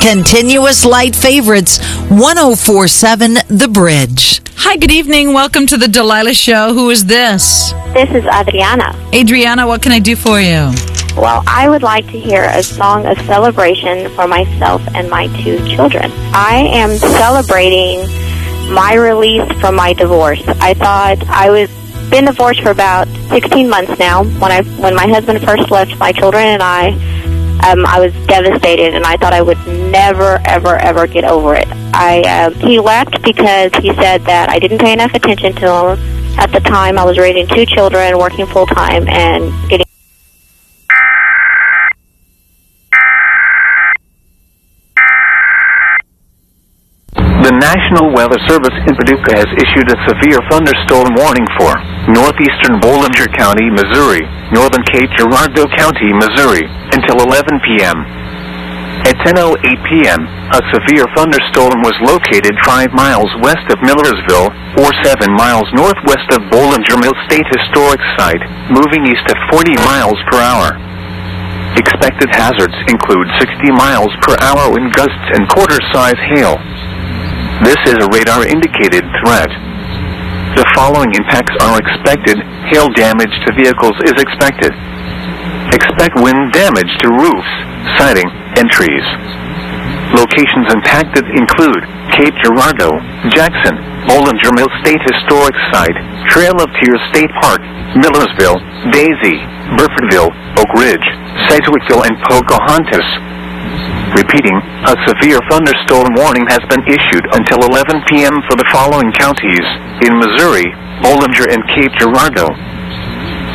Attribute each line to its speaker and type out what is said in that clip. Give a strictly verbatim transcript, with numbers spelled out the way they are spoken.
Speaker 1: Continuous light favorites, one oh four point seven The Bridge.
Speaker 2: Hi, good evening. Welcome to the Delilah Show. Who is this?
Speaker 3: This is Adriana.
Speaker 2: Adriana, what can I do for you?
Speaker 3: Well, I would like to hear a song of celebration for myself and my two children. I am celebrating my release from my divorce. I thought I was been divorced for about sixteen months now. When I when my husband first left my children and I, um, I was devastated, and I thought I would never, ever, ever get over it. I uh, he left because he said that I didn't pay enough attention to him. At the time, I was raising two children, working full time, and getting.
Speaker 4: The National Weather Service in Paducah has issued a severe thunderstorm warning for northeastern Bollinger County, Missouri, northern Cape Girardeau County, Missouri, until eleven p.m. At ten oh eight p.m., a severe thunderstorm was located five miles west of Millersville, or seven miles northwest of Bollinger Mill State Historic Site, moving east at forty miles per hour. Expected hazards include sixty miles per hour wind gusts and quarter-size hail. This is a radar-indicated threat. The following impacts are expected. Hail damage to vehicles is expected. Expect wind damage to roofs, siding, and trees. Locations impacted include Cape Girardeau, Jackson, Bollinger Mill State Historic Site, Trail of Tears State Park, Millersville, Daisy, Burfordville, Oak Ridge, Sedgwickville, and Pocahontas. Repeating, a severe thunderstorm warning has been issued until eleven p.m. for the following counties in Missouri, Bollinger and Cape Girardeau.